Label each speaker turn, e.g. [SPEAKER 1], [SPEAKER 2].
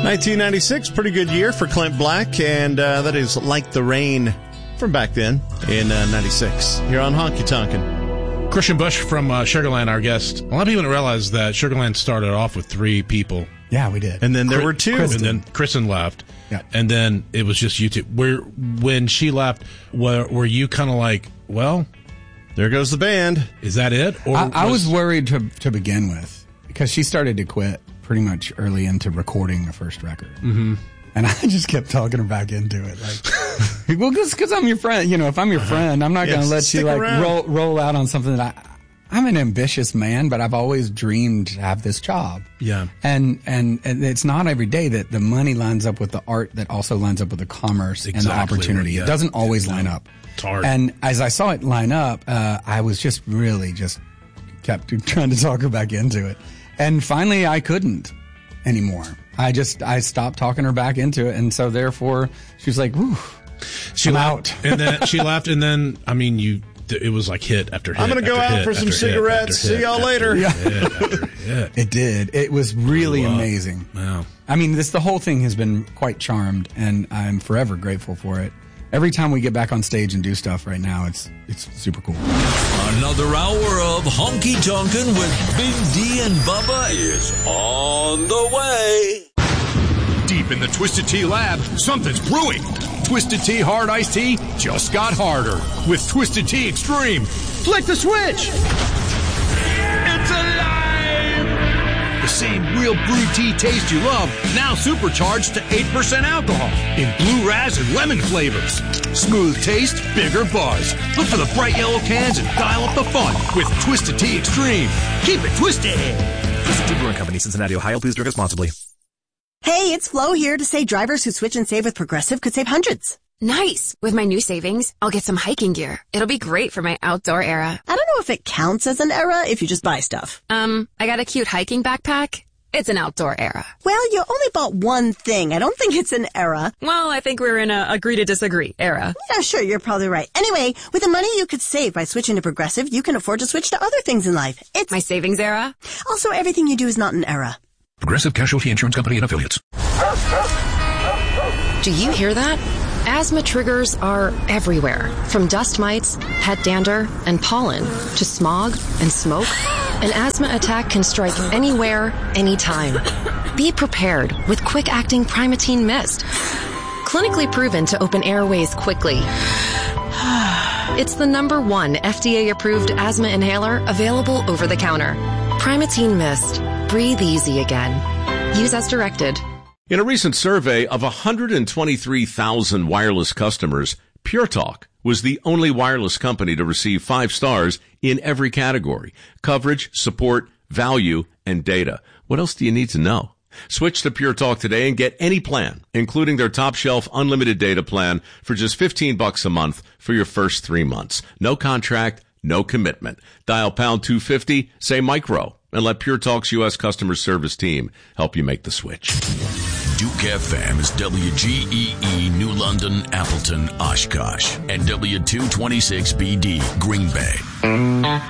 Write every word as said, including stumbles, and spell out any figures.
[SPEAKER 1] nineteen ninety-six, pretty good year for Clint Black, and uh, that is Like the Rain from back then in uh, ninety-six. Here on Honky Tonkin'.
[SPEAKER 2] Christian Bush from uh, Sugarland, our guest. A lot of people don't realize that Sugarland started off with three people.
[SPEAKER 3] Yeah, we did.
[SPEAKER 1] And then there were two.
[SPEAKER 2] Kristen. And then Kristen left.
[SPEAKER 3] Yeah.
[SPEAKER 2] And then it was just you two. Where, when she left, were, were you kind of like, well,
[SPEAKER 1] there goes the band.
[SPEAKER 2] Is that it?
[SPEAKER 3] Or I, I was, was worried to to begin with because she started to quit pretty much early into recording the first record.
[SPEAKER 2] Mm-hmm.
[SPEAKER 3] And I just kept talking her back into it. Like, well, because I'm your friend. You know, if I'm your friend, I'm not
[SPEAKER 1] yeah,
[SPEAKER 3] going to let you like
[SPEAKER 1] around.
[SPEAKER 3] roll roll out on something that I... I'm an ambitious man, but I've always dreamed to have this job.
[SPEAKER 2] Yeah.
[SPEAKER 3] And, and, and it's not every day that the money lines up with the art that also lines up with the commerce
[SPEAKER 2] exactly
[SPEAKER 3] and the opportunity.
[SPEAKER 2] Right, yeah.
[SPEAKER 3] It doesn't always
[SPEAKER 2] yeah,
[SPEAKER 3] line
[SPEAKER 2] no,
[SPEAKER 3] up.
[SPEAKER 2] It's hard.
[SPEAKER 3] And as I saw it line up, uh, I was just really just kept trying to talk her back into it. And finally I couldn't anymore. I just, I stopped talking her back into it. And so therefore she was like, whew,
[SPEAKER 2] she
[SPEAKER 3] I'm
[SPEAKER 2] left,
[SPEAKER 3] out.
[SPEAKER 2] and then she left. And then, I mean, you, it was like hit after hit.
[SPEAKER 1] I'm going to go out
[SPEAKER 2] hit,
[SPEAKER 1] for some
[SPEAKER 2] hit,
[SPEAKER 1] cigarettes. See y'all later.
[SPEAKER 3] Yeah.
[SPEAKER 2] Hit after hit.
[SPEAKER 3] It did. It was really amazing.
[SPEAKER 2] Wow.
[SPEAKER 3] I mean, this the whole thing has been quite charmed, and I'm forever grateful for it. Every time we get back on stage and do stuff right now, it's it's super cool.
[SPEAKER 4] Another hour of Honky Tonkin' with Big D and Bubba is on the way.
[SPEAKER 5] Deep in the Twisted Tea lab, something's brewing. Twisted Tea Hard Iced Tea just got harder with Twisted Tea Extreme. Flick the switch! It's alive! The same real brew tea taste you love, now supercharged to eight percent alcohol in blue raz and lemon flavors. Smooth taste, bigger buzz. Look for the bright yellow cans and dial up the fun with Twisted Tea Extreme. Keep it twisted!
[SPEAKER 6] Twisted Tea Brewing Company, Cincinnati, Ohio. Please drink responsibly.
[SPEAKER 7] Hey, it's Flo here to say drivers who switch and save with Progressive could save hundreds.
[SPEAKER 8] Nice. With my new savings, I'll get some hiking gear. It'll be great for my outdoor era.
[SPEAKER 7] I don't know if it counts as an era if you just buy stuff.
[SPEAKER 8] Um, I got a cute hiking backpack. It's an outdoor era.
[SPEAKER 7] Well, you only bought one thing. I don't think it's an era.
[SPEAKER 8] Well, I think we're in a agree to disagree era.
[SPEAKER 7] Yeah, sure, you're probably right. Anyway, with the money you could save by switching to Progressive, you can afford to switch to other things in life. It's
[SPEAKER 8] my savings era.
[SPEAKER 7] Also, everything you do is not an era.
[SPEAKER 5] Progressive Casualty Insurance Company and Affiliates.
[SPEAKER 9] Do you hear that? Asthma triggers are everywhere, from dust mites, pet dander, and pollen, to smog and smoke. An asthma attack can strike anywhere, anytime. Be prepared with quick-acting Primatene Mist. Clinically proven to open airways quickly. It's the number one F D A-approved asthma inhaler available over the counter. Primatene Mist. Breathe easy again. Use as directed.
[SPEAKER 10] In a recent survey of one hundred twenty-three thousand wireless customers, Pure Talk was the only wireless company to receive five stars in every category: coverage, support, value, and data. What else do you need to know? Switch to Pure Talk today and get any plan, including their top shelf unlimited data plan for just fifteen bucks a month for your first three months. No contract, no commitment. Dial pound two fifty, say micro, and let Pure Talk's U S customer service team help you make the switch.
[SPEAKER 4] Duke F M is W G E E New London, Appleton, Oshkosh, and W two twenty-six B D, Green Bay.